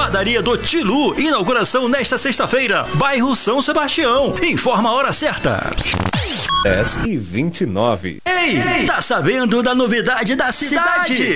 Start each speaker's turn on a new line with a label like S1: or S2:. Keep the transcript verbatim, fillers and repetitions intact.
S1: Padaria do Tilu, inauguração nesta sexta-feira, bairro São Sebastião. Informa a hora certa.
S2: dez e vinte e nove.
S1: Ei, tá sabendo da novidade da cidade?